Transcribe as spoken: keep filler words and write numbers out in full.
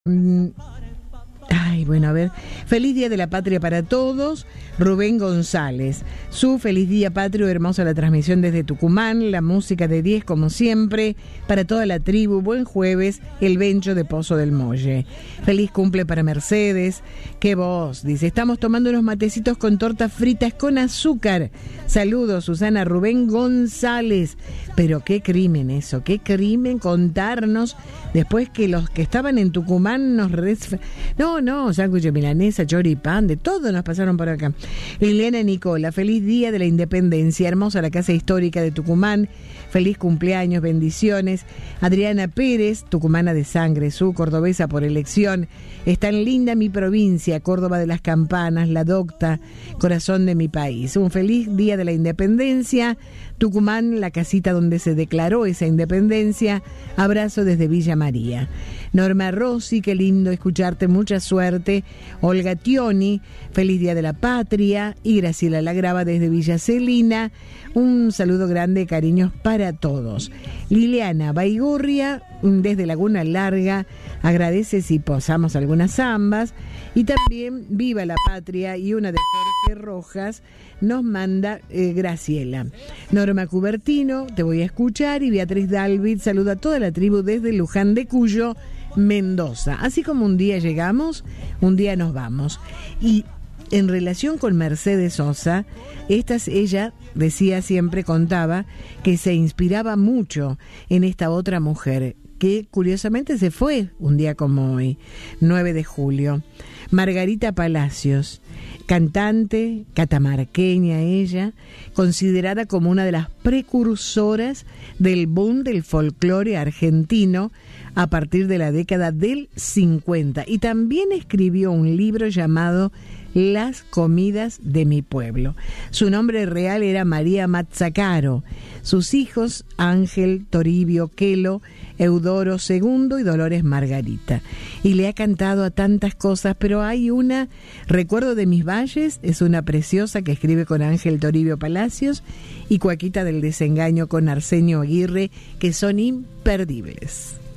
Mm, Ay, bueno, a ver. Feliz Día de la Patria para todos. Rubén González. Su feliz día patrio, hermosa la transmisión desde Tucumán. La música de diez como siempre. Para toda la tribu, buen jueves. El Bencho de Pozo del Molle. Feliz cumple para Mercedes. Qué voz, dice. Estamos tomando unos matecitos con tortas fritas con azúcar. Saludos, Susana. Rubén González. Pero qué crimen eso, qué crimen contarnos después que los que estaban en Tucumán nos... Res... No, no, sándwich milanesa, choripán, de todo nos pasaron por acá. Liliana Nicola, feliz día de la independencia, hermosa la casa histórica de Tucumán, feliz cumpleaños, bendiciones. Adriana Pérez, tucumana de sangre, su cordobesa por elección, es tan linda mi provincia, Córdoba de las Campanas, la docta, corazón de mi país. Un feliz día de la independencia, Tucumán, la casita donde se declaró esa independencia, abrazo desde Villa María. Norma Rossi, qué lindo escucharte, mucha suerte. Olga Tioni, feliz día de la patria. Y Graciela Lagrava desde Villa Celina, un saludo grande, cariños para todos. Liliana Baigorria, desde Laguna Larga, agradece si posamos algunas zambas. Y también viva la patria, y una de Jorge Rojas nos manda eh, Graciela. Norma Cubertino, te voy a escuchar, y Beatriz Dalvid saluda a toda la tribu desde Luján de Cuyo, Mendoza. Así como un día llegamos, un día nos vamos. Y en relación con Mercedes Sosa, esta, ella decía siempre, contaba, que se inspiraba mucho en esta otra mujer, que curiosamente se fue un día como hoy, nueve de julio. Margarita Palacios, cantante catamarqueña ella, considerada como una de las precursoras del boom del folclore argentino a partir de la década del cincuenta, y también escribió un libro llamado Las comidas de mi pueblo. Su nombre real era María Mazzacaro. Sus hijos, Ángel Toribio Quelo, Eudoro segundo y Dolores Margarita. Y le ha cantado a tantas cosas, pero hay una, Recuerdo de mis valles, es una preciosa que escribe con Ángel Toribio Palacios, y Cuaquita del desengaño con Arsenio Aguirre, que son imperdibles.